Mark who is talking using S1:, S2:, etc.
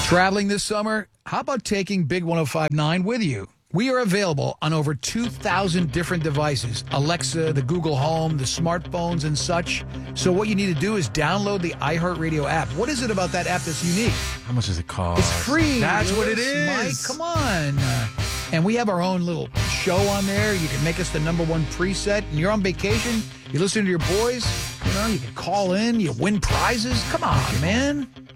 S1: Traveling this summer? How about taking Big 105.9 with you? We are available on over 2,000 different devices, Alexa, the Google Home, the smartphones, and such. So what you need to do is download the iHeartRadio app. What is it about that app that's unique?
S2: How much does it cost?
S1: It's free.
S2: That's what it is.
S1: Mike, come on. And we have our own little show on there. You can make us the number one preset. And you're on vacation. You listen to your boys. You know, you can call in. You win prizes. Come on, man.